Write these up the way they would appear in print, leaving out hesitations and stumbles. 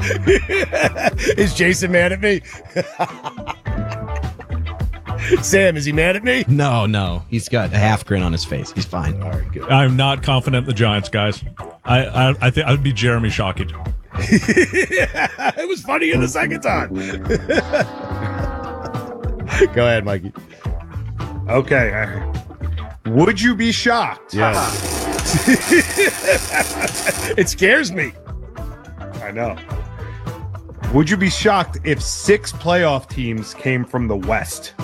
Is Jason mad at me? Sam, is he mad at me? No. He's got a half grin on his face. He's fine. All right, good. I'm not confident in the Giants, guys. I think I would be Jeremy Shockey. It was funny in the second time. Go ahead, Mikey. Okay. Would you be shocked? Yes. It scares me. I know. Would you be shocked if 6 playoff teams came from the West?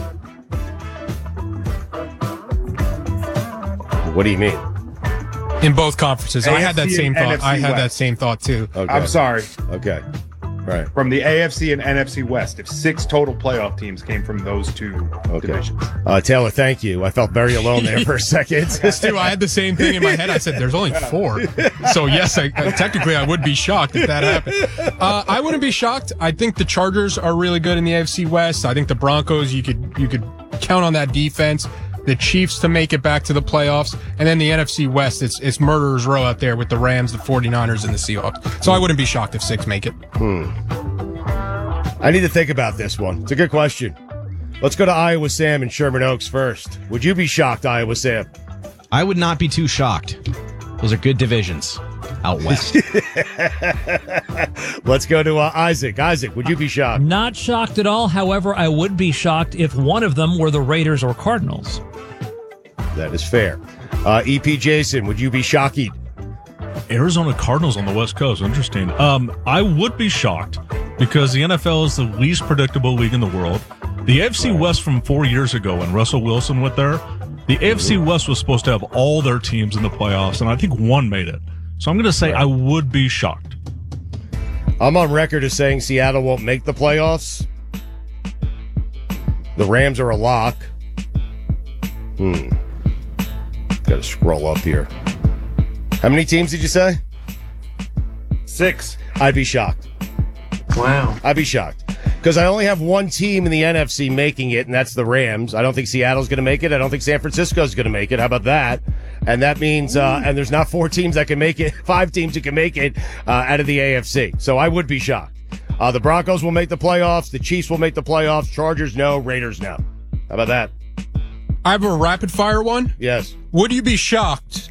What do you mean? In both conferences. I had that AFC same and thought. I NFC had that West. same thought, too. Okay. I'm sorry. Okay. Right. From the AFC and NFC West, if 6 total playoff teams came from those two divisions. Taylor, thank you. I felt very alone there for a second. Stu, I had the same thing in my head. I said, there's only 4. So, yes, technically I would be shocked if that happened. I wouldn't be shocked. I think the Chargers are really good in the AFC West. I think the Broncos, you could count on that defense. The Chiefs to make it back to the playoffs. And then the NFC West, it's murderer's row out there with the Rams, the 49ers, and the Seahawks. So I wouldn't be shocked if 6 make it. I need to think about this one. It's a good question. Let's go to Iowa Sam and Sherman Oaks first. Would you be shocked, Iowa Sam? I would not be too shocked. Those are good divisions out west. Let's go to Isaac. Isaac, would you be shocked? Not shocked at all. However, I would be shocked if one of them were the Raiders or Cardinals. That is fair. EP Jason, would you be shocked? Arizona Cardinals on the West Coast. Interesting. I would be shocked because the NFL is the least predictable league in the world. The AFC West from 4 years ago when Russell Wilson went there, the AFC West was supposed to have all their teams in the playoffs, and I think one made it. So I'm going to say I would be shocked. I'm on record as saying Seattle won't make the playoffs. The Rams are a lock. Got to scroll up here. How many teams did you say? 6. I'd be shocked. Wow. I'd be shocked. Because I only have one team in the NFC making it, and that's the Rams. I don't think Seattle's going to make it. I don't think San Francisco's going to make it. How about that? And that means, and there's not 4 teams that can make it, 5 teams that can make it out of the AFC. So I would be shocked. The Broncos will make the playoffs. The Chiefs will make the playoffs. Chargers, no. Raiders, no. How about that? I have a rapid fire one. Yes. Would you be shocked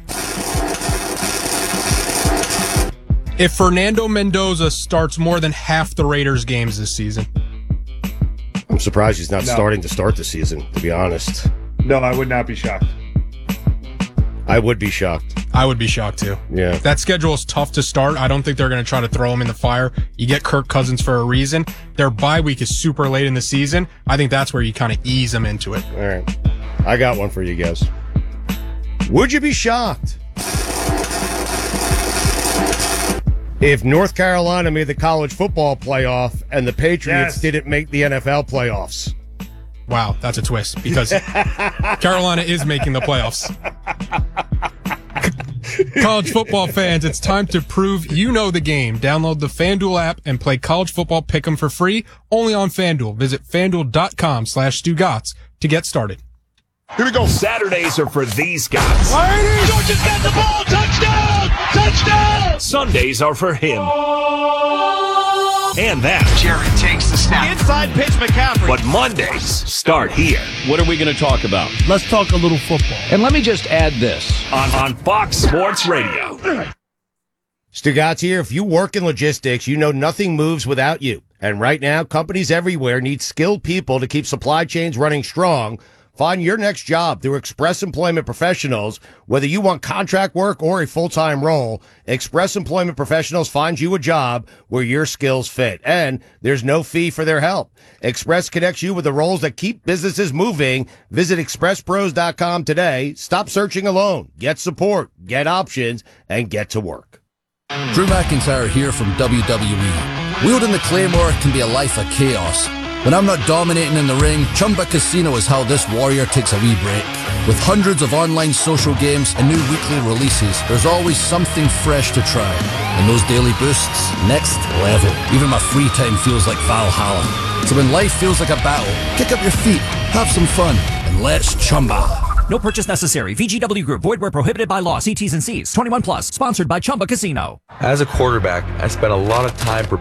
if Fernando Mendoza starts more than half the Raiders games this season? I'm surprised he's not starting to start the season, to be honest. No, I would not be shocked. I would be shocked. I would be shocked too. Yeah. That schedule is tough to start. I don't think they're going to try to throw him in the fire. You get Kirk Cousins for a reason. Their bye week is super late in the season. I think that's where you kind of ease them into it. All right. I got one for you guys. Would you be shocked if North Carolina made the college football playoff and the Patriots didn't make the NFL playoffs? Wow, that's a twist because Carolina is making the playoffs. College football fans, it's time to prove you know the game. Download the FanDuel app and play college football pick'em for free only on FanDuel. Visit FanDuel.com/StuGotts to get started. Here we go. Saturdays are for these guys. Georgia's got the ball. Touchdown! Touchdown! Sundays are for him. And that. Jared takes the snap. Inside pitch McCaffrey. But Mondays start here. What are we going to talk about? Let's talk a little football. And let me just add this. On Fox Sports Radio. Stugatz here. If you work in logistics, you know nothing moves without you. And right now, companies everywhere need skilled people to keep supply chains running strong. Find your next job through Express Employment Professionals. Whether you want contract work or a full-time role, Express Employment Professionals finds you a job where your skills fit. And there's no fee for their help. Express connects you with the roles that keep businesses moving. Visit expresspros.com today. Stop searching alone. Get support, get options, and get to work. Drew McIntyre here from WWE. Wielding the Claymore can be a life of chaos. When I'm not dominating in the ring, Chumba Casino is how this warrior takes a wee break. With hundreds of online social games and new weekly releases, there's always something fresh to try. And those daily boosts, next level. Even my free time feels like Valhalla. So when life feels like a battle, kick up your feet, have some fun, and let's Chumba. No purchase necessary. VGW Group. Void where prohibited by law. See T's and C's. 21 plus. Sponsored by Chumba Casino. As a quarterback, I spent a lot of time preparing